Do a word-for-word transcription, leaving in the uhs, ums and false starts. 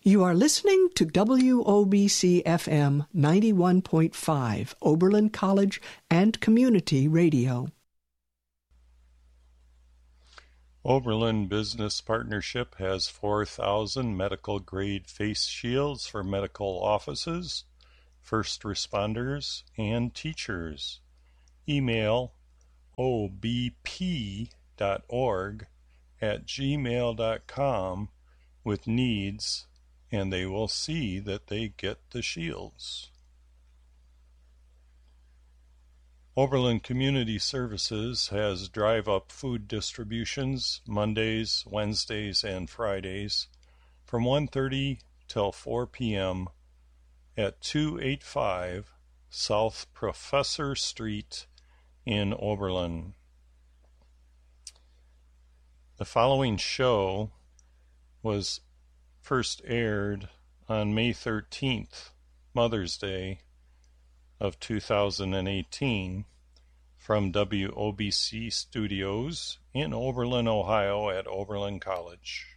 You are listening to W O B C F M ninety-one point five, Oberlin College and Community Radio. Oberlin Business Partnership has four thousand medical-grade face shields for medical offices, first responders, and teachers. Email o b p dot org at gmail dot com with needs, and they will see that they get the shields. Oberlin Community Services has drive-up food distributions Mondays, Wednesdays, and Fridays from one thirty till four p.m. at two eighty-five South Professor Street in Oberlin. The following show was first aired on May thirteenth, Mother's Day of two thousand eighteen, from W O B C Studios in Oberlin, Ohio at Oberlin College.